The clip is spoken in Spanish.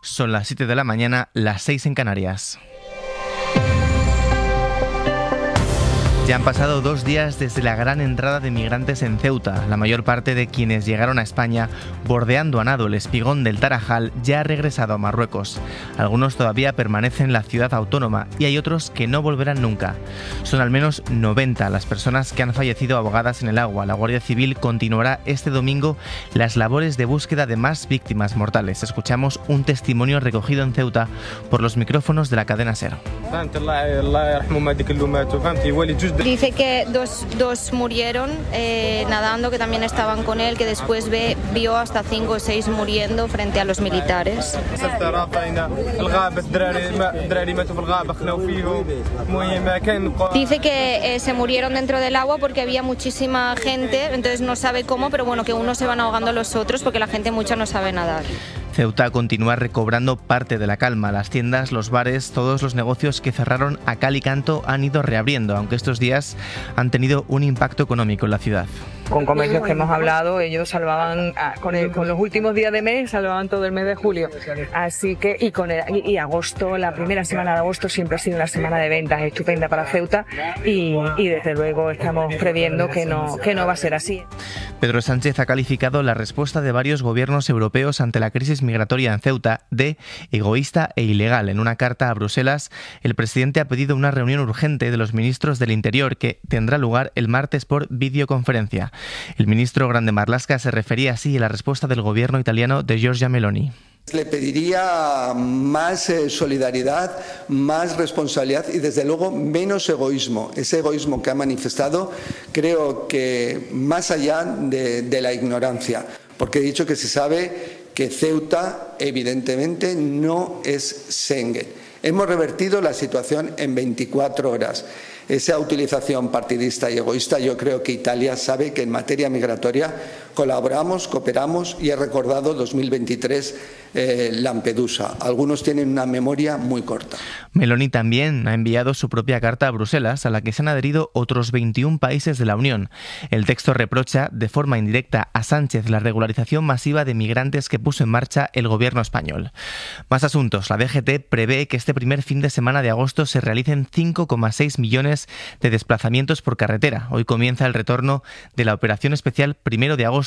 Son las 7 de la mañana, las 6 en Canarias. Ya han pasado 2 días desde la gran entrada de migrantes en Ceuta. La mayor parte de quienes llegaron a España, bordeando a nado el espigón del Tarajal, ya ha regresado a Marruecos. Algunos todavía permanecen en la ciudad autónoma y hay otros que no volverán nunca. Son al menos 90 las personas que han fallecido ahogadas en el agua. La Guardia Civil continuará este domingo las labores de búsqueda de más víctimas mortales. Escuchamos un testimonio recogido en Ceuta por los micrófonos de la cadena SER. Dice que dos murieron nadando, que también estaban con él, que después vio hasta 5 o 6 muriendo frente a los militares. Dice que se murieron dentro del agua porque había muchísima gente, entonces no sabe cómo, pero bueno, que unos se van ahogando a los otros porque la gente mucha no sabe nadar. Ceuta continúa recobrando parte de la calma. Las tiendas, los bares, todos los negocios que cerraron a cal y canto han ido reabriendo, aunque estos días han tenido un impacto económico en la ciudad. Con comercios que hemos hablado, ellos salvaban, con los últimos días de mes, salvaban todo el mes de julio. Así que, y agosto, la primera semana de agosto siempre ha sido una semana de ventas estupenda para Ceuta y desde luego estamos previendo que no va a ser así. Pedro Sánchez ha calificado la respuesta de varios gobiernos europeos ante la crisis migratoria en Ceuta de egoísta e ilegal. En una carta a Bruselas, el presidente ha pedido una reunión urgente de los ministros del Interior que tendrá lugar el martes por videoconferencia. El ministro Grande Marlaska se refería así a la respuesta del gobierno italiano de Giorgia Meloni. Le pediría más solidaridad, más responsabilidad y desde luego menos egoísmo. Ese egoísmo que ha manifestado creo que más allá de la ignorancia, porque he dicho que se sabe que Ceuta evidentemente no es Schengen. Hemos revertido la situación en 24 horas. Esa utilización partidista y egoísta, yo creo que Italia sabe que en materia migratoria colaboramos, cooperamos y he recordado 2023 Lampedusa. Algunos tienen una memoria muy corta. Meloni también ha enviado su propia carta a Bruselas, a la que se han adherido otros 21 países de la Unión. El texto reprocha de forma indirecta a Sánchez la regularización masiva de migrantes que puso en marcha el gobierno español. Más asuntos. La DGT prevé que este primer fin de semana de agosto se realicen 5,6 millones de desplazamientos por carretera. Hoy comienza el retorno de la operación especial 1 de agosto